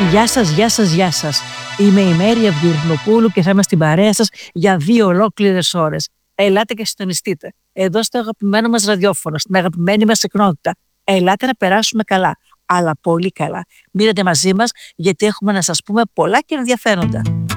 Γεια σας, γεια σας, γεια σας. Είμαι η Μέρη Αυγυρνοπούλου και θα είμαι στην παρέα σας για 2 ολόκληρες ώρες. Ελάτε και συντονιστείτε. Εδώ στο αγαπημένο μας ραδιόφωνο, στην αγαπημένη μας συχνότητα. Ελάτε να περάσουμε καλά, αλλά πολύ καλά. Μείνετε μαζί μας γιατί έχουμε να σας πούμε πολλά και ενδιαφέροντα.